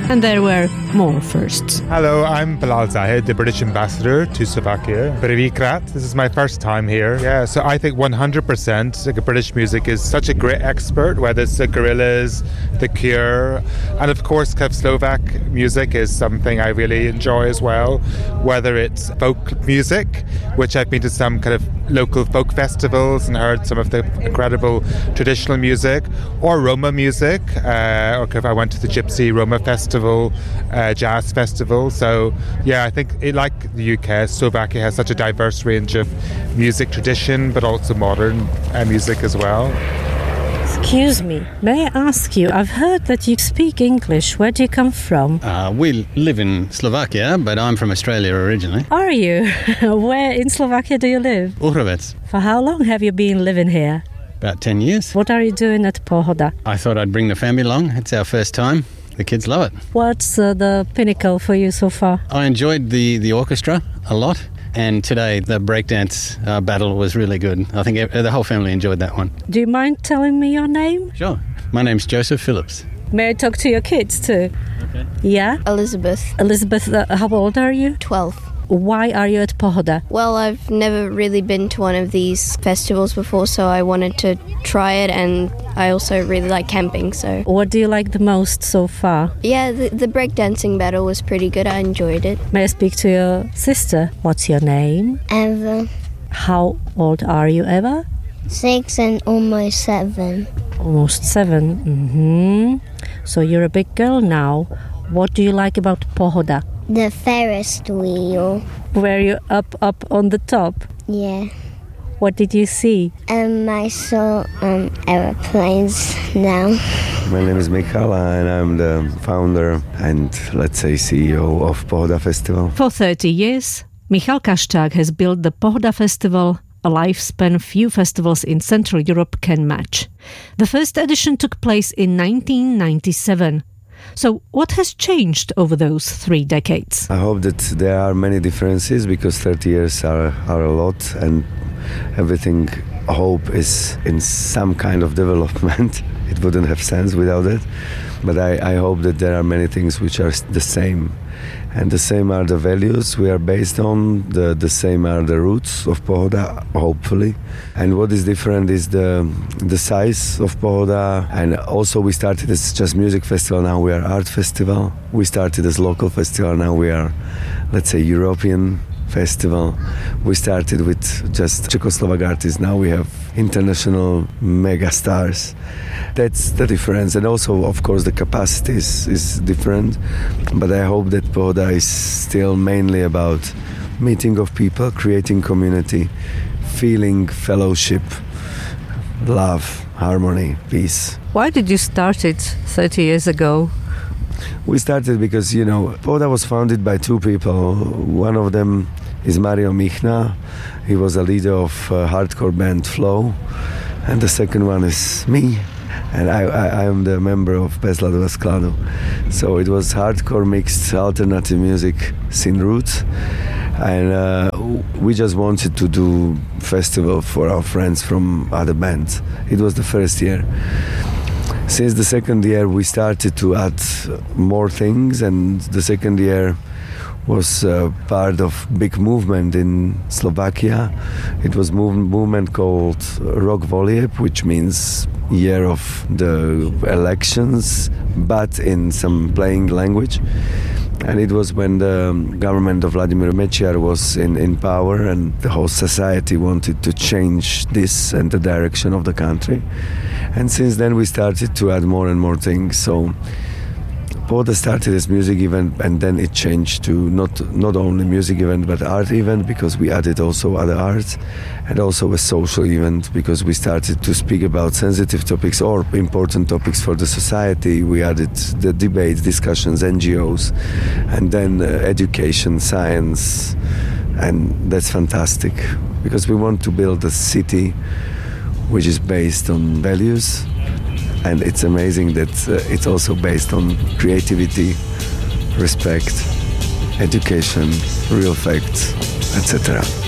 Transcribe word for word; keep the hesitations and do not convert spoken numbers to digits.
And there were more firsts. Hello, I'm Bilal Zahid, the British ambassador to Slovakia. Privikrat, this is my first time here. Yeah, so I think one hundred percent like, British music is such a great expert, whether it's the Gorillaz, the Cure, and of course kind of Slovak music is something I really enjoy as well, whether it's folk music, which I've been to some kind of local folk festivals and heard some of the incredible traditional music, or Roma music, uh, or if I went to the Gypsy Roma Festival, uh, jazz festival. So yeah, I think it, like the U K, Slovakia has such a diverse range of music tradition, but also modern uh, music as well. Excuse me, may I ask you, I've heard that you speak English. Where do you come from? Uh, we live in Slovakia, but I'm from Australia originally. Are you? Where in Slovakia do you live? Uhrovec. For how long have you been living here? About ten years. What are you doing at Pohoda? I thought I'd bring the family along. It's our first time. The kids love it. What's uh, the pinnacle for you so far? I enjoyed the, the orchestra a lot. And today, the breakdance uh, battle was really good. I think the whole family enjoyed that one. Do you mind telling me your name? Sure. My name's Joseph Phillips. May I talk to your kids too? Okay. Yeah? Elizabeth. Elizabeth, uh, how old are you? twelve. Why are you at Pohoda? Well, I've never really been to one of these festivals before, so I wanted to try it, and I also really like camping, so... What do you like the most so far? Yeah, the, the breakdancing battle was pretty good. I enjoyed it. May I speak to your sister? What's your name? Eva. How old are you, Eva? Six and almost seven. Almost seven. Mm-hmm. So you're a big girl now. What do you like about Pohoda? The Ferris wheel. Were you up, up on the top? Yeah. What did you see? Um, I saw um, aeroplanes now. My name is Michal and I'm the founder and, let's say, C E O of Pohoda Festival. For thirty years, Michal Kaščák has built the Pohoda Festival, a lifespan few festivals in Central Europe can match. The first edition took place in nineteen ninety-seven. So what has changed over those three decades? I hope that there are many differences because thirty years are, are a lot and everything, I hope, is in some kind of development. It wouldn't have sense without it. But I, I hope that there are many things which are the same. And the same are the values we are based on, the, the same are the roots of Pohoda, hopefully. And what is different is the the size of Pohoda. And also we started as just music festival, now we are art festival. We started as local festival, now we are, let's say, European festival. We started with just Czechoslovak artists, now we have international mega stars. That's the difference, and also of course the capacity is, is different, but I hope that Pohoda is still mainly about meeting of people, creating community, feeling fellowship, love, harmony, peace. Why did you start it thirty years ago? We started because, you know, Pohoda was founded by two people. One of them is Mario Michna. He was a leader of a hardcore band Flow. And the second one is me. And I, I, I am the member of Pesla do Skladu. So it was hardcore mixed alternative music scene roots. And uh, we just wanted to do festival for our friends from other bands. It was the first year. Since the second year we started to add more things, and the second year was uh, part of big movement in Slovakia. It was move- movement called Rok Volieb, which means year of the elections, but in some playing language. And it was when the government of Vladimir Mečiar was in, in power, and the whole society wanted to change this and the direction of the country. And since then we started to add more and more things. So Pohoda started as music event, and then it changed to not not only music event but art event, because we added also other arts, and also a social event because we started to speak about sensitive topics or important topics for the society. We added the debates, discussions, N G Os, and then uh, education, science, and that's fantastic because we want to build a city which is based on values. And it's amazing that uh, it's also based on creativity, respect, education, real facts, et cetera.